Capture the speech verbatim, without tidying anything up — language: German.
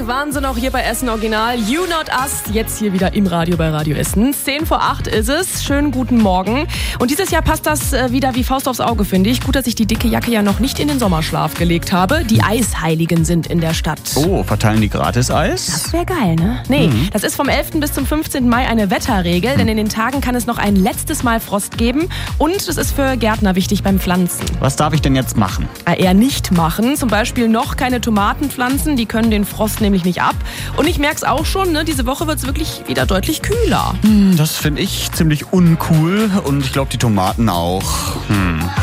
waren sie noch hier bei Essen Original. You Not Us, jetzt hier wieder im Radio bei Radio Essen. Zehn vor acht ist es. Schönen guten Morgen. Und dieses Jahr passt das wieder wie Faust aufs Auge, finde ich. Gut, dass ich die dicke Jacke ja noch nicht in den Sommerschlaf gelegt habe. Die Eisheiligen sind in der Stadt. Oh, verteilen die gratis Eis? Das wäre geil, ne? Nee, mhm. das ist vom elften bis zum fünfzehnten Mai eine Wetterregel, denn in den Tagen kann es noch ein letztes Mal Frost geben. Und es ist für Gärtner wichtig beim Pflanzen. Was darf ich denn jetzt machen? Eher nicht machen. Zum Beispiel noch keine Tomaten pflanzen, die können den Frost nämlich nicht ab. Und ich merke es auch schon, ne? Diese Woche wird es wirklich wieder deutlich kühler. Das finde ich ziemlich uncool und ich glaube die Tomaten auch. Hm.